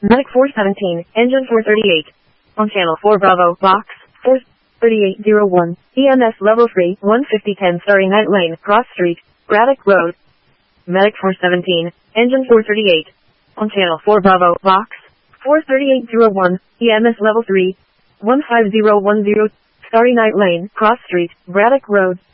Medic 417, engine 438. On channel 4 Bravo, box 43801. EMS level 3, 15010 Starry Night Lane, Cross Street, Braddock Road. Medic 417, engine 438. On channel 4 Bravo, box 43801. EMS level 3, 15010 Starry Night Lane, Cross Street, Braddock Road.